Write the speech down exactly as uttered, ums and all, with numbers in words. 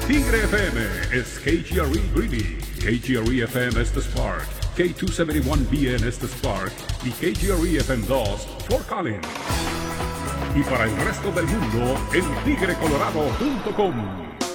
Tigre F M es K G R E Greeley, K G R E F M es The Spark, K doscientos setenta y uno B N es The Spark y K G R E F M dos Fort Collins. Y para el resto del mundo, en tigre colorado punto com.